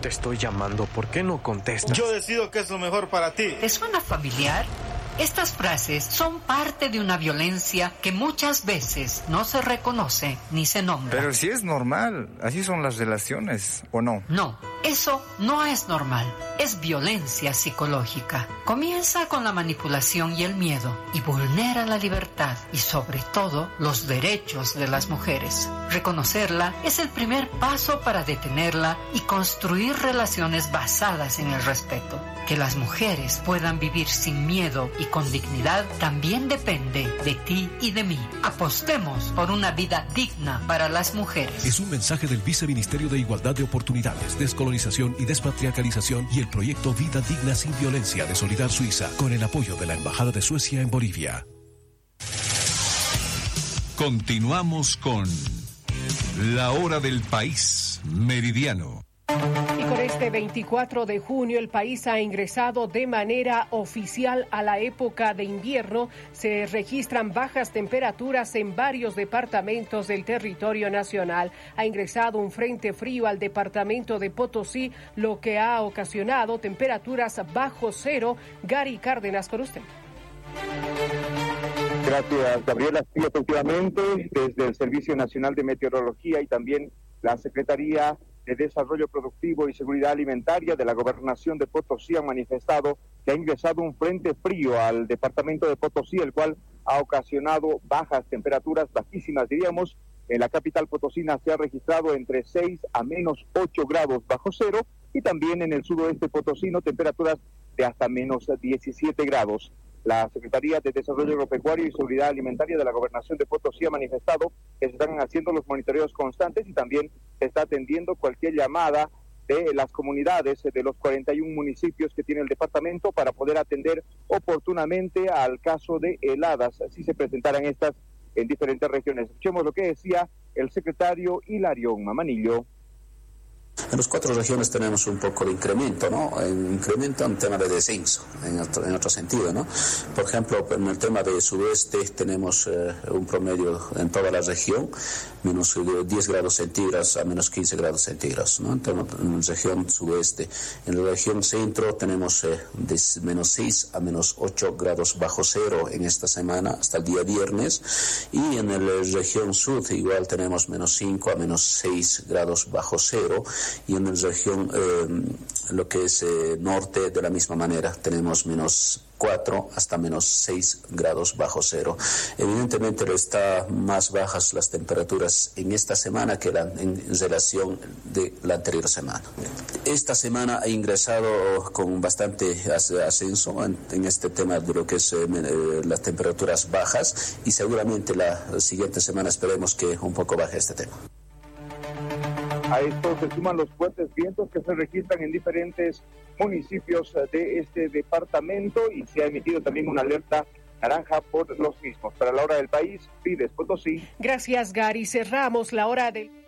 te estoy llamando. ¿Por qué no contestas? Yo decido qué es lo mejor para ti. ¿Te suena familiar? Estas frases son parte de una violencia que muchas veces no se reconoce ni se nombra. Pero si es normal, así son las relaciones, ¿o no? No, eso no es normal, es violencia psicológica. Comienza con la manipulación y el miedo y vulnera la libertad y sobre todo los derechos de las mujeres. Reconocerla es el primer paso para detenerla y construir relaciones basadas en el respeto. Que las mujeres puedan vivir sin miedo y con dignidad también depende de ti y de mí. Apostemos por una vida digna para las mujeres. Es un mensaje del Viceministerio de Igualdad de Oportunidades, Descolonización y Despatriarcalización y el proyecto Vida Digna Sin Violencia de Solidar Suiza, con el apoyo de la Embajada de Suecia en Bolivia. Continuamos con La Hora del País, Meridiano. Y con este 24 de junio el país ha ingresado de manera oficial a la época de invierno. Se registran bajas temperaturas en varios departamentos del territorio nacional. Ha ingresado un frente frío al departamento de Potosí, lo que ha ocasionado temperaturas bajo cero. Gary Cárdenas, con usted. Gracias, Gabriela. Sí, efectivamente, desde el Servicio Nacional de Meteorología y también la Secretaría de Desarrollo Productivo y Seguridad Alimentaria de la Gobernación de Potosí han manifestado que ha ingresado un frente frío al departamento de Potosí, el cual ha ocasionado bajas temperaturas, bajísimas diríamos. En la capital potosina se ha registrado entre 6 a menos 8 grados bajo cero y también en el sudoeste potosino temperaturas de hasta menos 17 grados. La Secretaría de Desarrollo Agropecuario y Seguridad Alimentaria de la Gobernación de Potosí ha manifestado que se están haciendo los monitoreos constantes y también se está atendiendo cualquier llamada de las comunidades de los 41 municipios que tiene el departamento para poder atender oportunamente al caso de heladas, si se presentaran estas en diferentes regiones. Escuchemos lo que decía el secretario Hilarión Mamanillo. En las 4 regiones tenemos un poco de incremento, ¿no? Incremento en tema de descenso, en otro sentido, ¿no? Por ejemplo, en el tema de sudoeste tenemos un promedio en toda la región, menos 10 grados centígrados a menos 15 grados centígrados, ¿no? En la región sudoeste. En la región centro tenemos de menos 6 a menos 8 grados bajo cero en esta semana, hasta el día viernes. Y en la región sur igual tenemos menos 5 a menos 6 grados bajo cero. Y en la región, lo que es norte, de la misma manera, tenemos menos 4 hasta menos 6 grados bajo cero. Evidentemente está más bajas las temperaturas en esta semana que en relación de la anterior semana. Esta semana ha ingresado con bastante ascenso en este tema de lo que es las temperaturas bajas y seguramente la siguiente semana esperemos que un poco baje este tema. A esto se suman los fuertes vientos que se registran en diferentes municipios de este departamento y se ha emitido también una alerta naranja por los mismos. Para La Hora del País, Fides Potosí. Gracias, Gary. Cerramos La Hora del